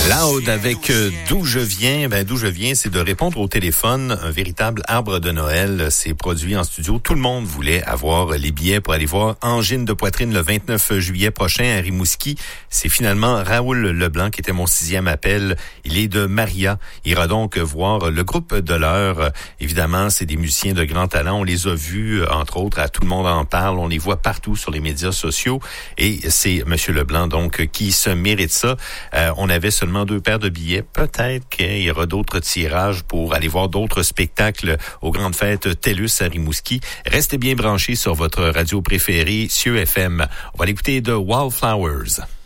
Loud avec D'où je viens. D'où je viens, c'est de répondre au téléphone. Un véritable arbre de Noël s'est produit en studio. Tout le monde voulait avoir les billets pour aller voir Angine de poitrine le 29 juillet prochain à Rimouski. C'est finalement Raoul Leblanc qui était mon 6e appel. Il est de Maria. Il ira donc voir le groupe de l'heure. Évidemment, c'est des musiciens de grand talent. On les a vus, entre autres, à Tout le monde en parle. On les voit partout sur les médias sociaux. Et c'est Monsieur Leblanc, donc, qui se mérite ça. On avait seulement 2 paires de billets. Peut-être qu'il y aura d'autres tirages pour aller voir d'autres spectacles aux grandes fêtes TELUS à Rimouski. Restez bien branchés sur votre radio préférée, CIEU FM. On va l'écouter de Wildflowers.